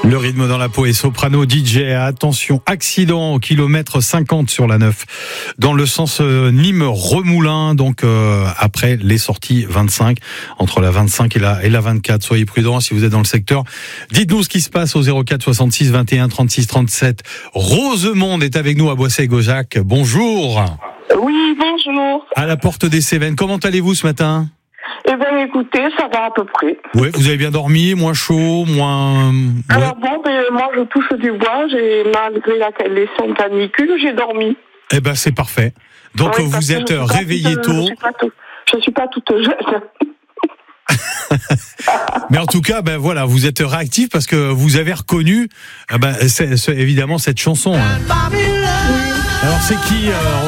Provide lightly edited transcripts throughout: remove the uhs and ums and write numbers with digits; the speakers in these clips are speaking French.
Le rythme dans la peau est Soprano DJ. Attention, accident au kilomètre 50 sur la 9 dans le sens Nîmes-Remoulins, donc après les sorties 25, entre la 25 et la 24. Soyez prudents si vous êtes dans le secteur. Dites-nous ce qui se passe au 04 66 21 36 37. Rosemonde est avec nous à Boissy-Gaujac. Bonjour. Oui, bonjour. À la porte des Cévennes. Comment allez-vous ce matin ? Eh bien, écoutez, ça va à peu près. Ouais, vous avez bien dormi, moins chaud, moins... Alors bon, moi je touche du bois, malgré les 5 canicules, j'ai dormi. Eh ben c'est parfait. Donc oui, vous êtes réveillé tôt. Je suis pas toute jeune. Mais en tout cas, ben voilà, vous êtes réactif parce que vous avez reconnu, c'est évidemment cette chanson. Alors c'est qui, Rosemonde ?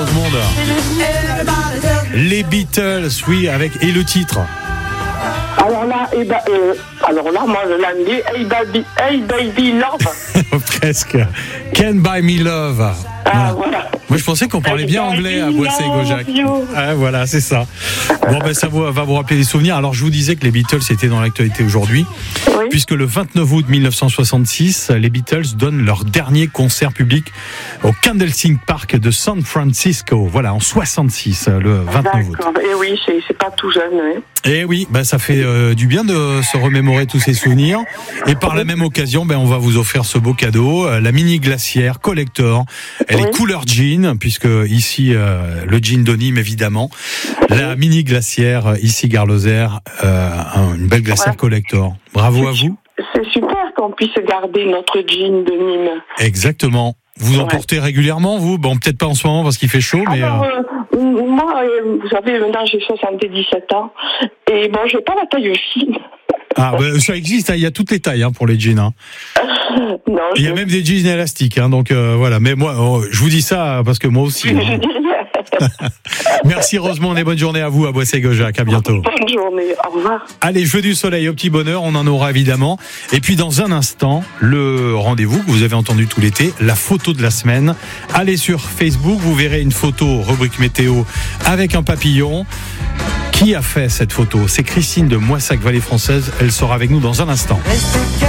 Les Beatles, oui, avec et le titre. Alors là, moi je l'aime bien. Hey baby love. Presque. Can Buy Me Love. Voilà. Moi je pensais qu'on parlait bien anglais à Boissy-Gaujac. Ah voilà, c'est ça. Bon ben ça va vous rappeler des souvenirs. Alors je vous disais que les Beatles étaient dans l'actualité aujourd'hui, oui. Puisque le 29 août 1966, les Beatles donnent leur dernier concert public au Candlestick Park de San Francisco. Voilà, en 66, le 29 août. Et oui, c'est pas tout jeune. Oui. Et oui, ça fait du bien de se remémorer tous ces souvenirs. Et par la même occasion, on va vous offrir ce beau cadeau, la mini glacière collector. Elle est couleur jean, puisque ici le jean de Nîmes évidemment. La mini glacière ici Gare Lozère, une belle glacière collector. Bravo à vous. C'est super qu'on puisse garder notre jean de Nîmes. Exactement. Vous en portez régulièrement, vous ? Bon, peut-être pas en ce moment parce qu'il fait chaud, mais... Alors, moi, vous savez, maintenant j'ai 77 ans, et bon, j'ai pas la taille fine. Ah, ça existe, il y a toutes les tailles pour les jeans. Non, il y a même des jeans élastiques, donc voilà. Mais moi, je vous dis ça parce que moi aussi. Je dis rien. Merci Rosemonde et bonne journée à vous à Boissy-Gaujac. À bientôt. Bonne journée, au revoir. Allez, Jeu du soleil au petit bonheur, on en aura évidemment. Et puis dans un instant, le rendez-vous que vous avez entendu tout l'été, la photo de la semaine. Allez sur Facebook, vous verrez une photo rubrique météo avec un papillon. Qui a fait cette photo ? C'est Christine de Moissac, Vallée Française. Elle sera avec nous dans un instant.